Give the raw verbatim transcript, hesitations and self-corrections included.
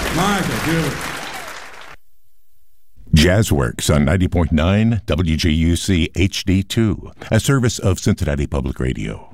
Michael, beautiful. Jazzworks on ninety point nine W J U C H D two, a service of Cincinnati Public Radio.